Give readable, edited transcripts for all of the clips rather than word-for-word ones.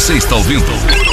Você está ouvindo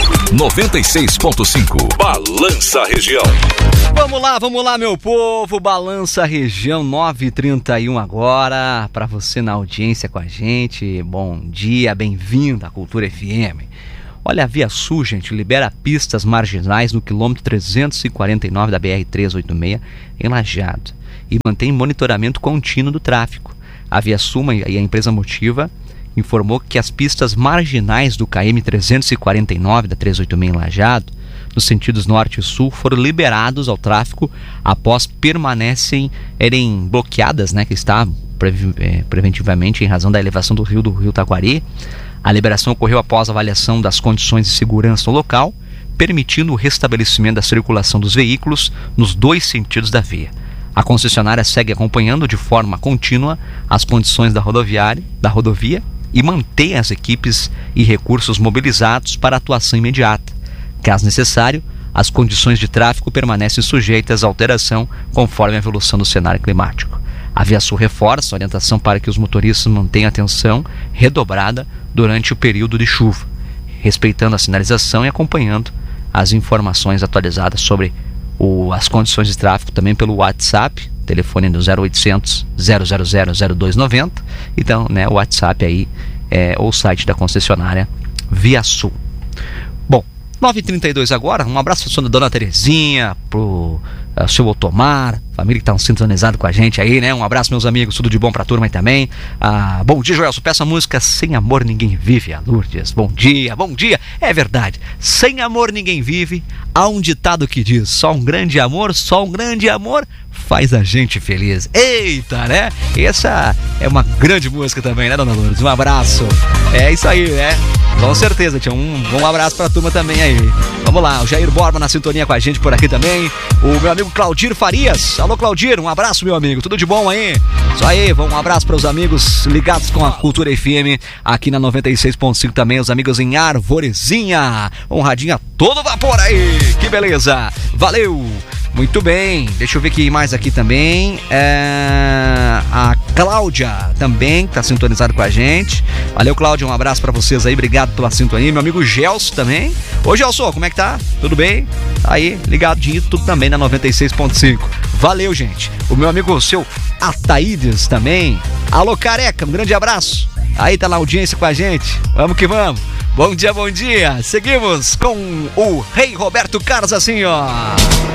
96.5 Balança Região. Vamos lá, meu povo. Balança Região 9h31 agora. Para você na audiência com a gente. Bom dia, bem-vindo à Cultura FM. Olha, a Viasul, gente, libera pistas marginais no quilômetro 349 da BR-386 em Lajeado e mantém monitoramento contínuo do tráfego. A Viasul e a empresa Motiva informou que as pistas marginais do KM 349 da 386 em Lajeado, nos sentidos norte e sul, foram liberados ao tráfego após permanecerem bloqueadas, que estavam preventivamente em razão da elevação do rio Taquari. A liberação ocorreu após a avaliação das condições de segurança no local, permitindo o restabelecimento da circulação dos veículos nos dois sentidos da via. A concessionária segue acompanhando de forma contínua as condições da rodovia e mantém as equipes e recursos mobilizados para atuação imediata. Caso necessário, as condições de tráfego permanecem sujeitas à alteração conforme a evolução do cenário climático. A Viasul reforça a orientação para que os motoristas mantenham atenção redobrada durante o período de chuva, respeitando a sinalização e acompanhando as informações atualizadas sobre as condições de tráfego também pelo WhatsApp, telefone do 0800 000 0290. Então, o WhatsApp aí ou o site da concessionária Viasul. Bom, 9h32 agora, um abraço para a sua dona Terezinha, pro seu Otomar, família que está sintonizado com a gente aí, Um abraço, meus amigos, tudo de bom pra turma aí também. Bom dia, Joelson, peço a música Sem Amor Ninguém Vive, a Lourdes. Bom dia, é verdade, sem amor ninguém vive. Há um ditado que diz, só um grande amor faz a gente feliz. Eita, essa é uma grande música também, dona Lourdes? Um abraço, é isso aí, com certeza, tia, um bom abraço pra turma também aí. Vamos lá, o Jair Borba na sintonia com a gente por aqui também, o meu amigo Claudir Farias. Alô, Claudir, um abraço, meu amigo, tudo de bom aí? Isso aí, um abraço para os amigos ligados com a Cultura FM aqui na 96.5 também, os amigos em Arvorezinha, um radinho a todo vapor aí, que beleza, valeu! Muito bem, deixa eu ver quem mais aqui também. A Cláudia também está sintonizado com a gente. Valeu, Cláudia, um abraço para vocês aí, obrigado pela sintonia. Meu amigo Gelson também. Ô, Gelson, como é que tá? Tudo bem? Aí, ligadinho, tudo também na 96.5. Valeu, gente. O meu amigo, seu Ataídes também. Alô, Careca, um grande abraço. Aí tá na audiência com a gente. Vamos que vamos. Bom dia, bom dia. Seguimos com o Rei Roberto Carlos assim, ó.